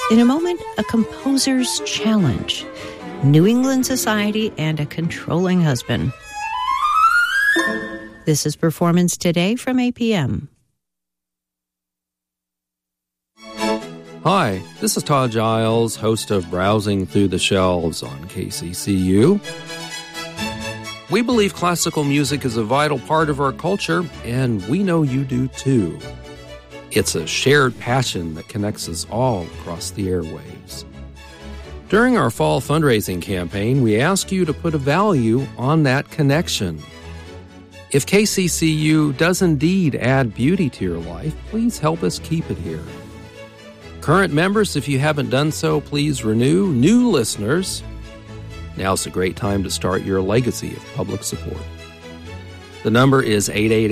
In a moment, a composer's challenge, New England society, and a controlling husband. This is Performance Today from APM. Hi, this is Todd Giles, host of Browsing Through the Shelves on KCCU. We believe classical music is a vital part of our culture, and we know you do too. It's a shared passion that connects us all across the airwaves. During our fall fundraising campaign, we ask you to put a value on that connection. If KCCU does indeed add beauty to your life, please help us keep it here. Current members, if you haven't done so, please renew. New listeners, now's a great time to start your legacy of public support. The number is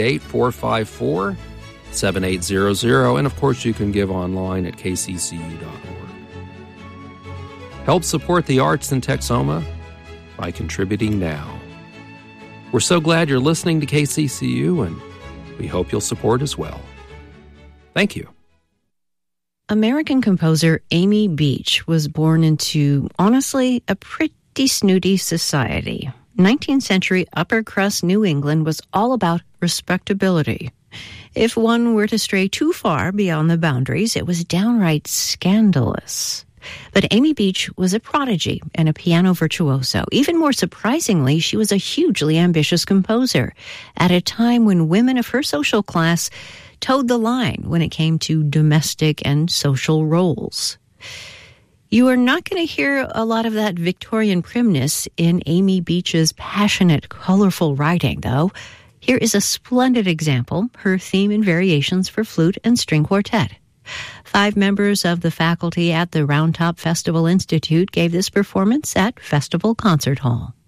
888-454-7800, and of course you can give online at kccu.org. Help support the arts in Texoma by contributing now. We're so glad you're listening to KCCU, and we hope you'll support as well. Thank you. American composer Amy Beach was born into, honestly, a pretty snooty society. 19th century upper-crust New England was all about respectability. If one were to stray too far beyond the boundaries, it was downright scandalous. But Amy Beach was a prodigy and a piano virtuoso. Even more surprisingly, she was a hugely ambitious composer at a time when women of her social class towed the line when it came to domestic and social roles. You are not going to hear a lot of that Victorian primness in Amy Beach's passionate, colorful writing, though. Here is a splendid example, her theme and variations for flute and string quartet. 5 members of the faculty at the Round Top Festival Institute gave this performance at Festival Concert Hall.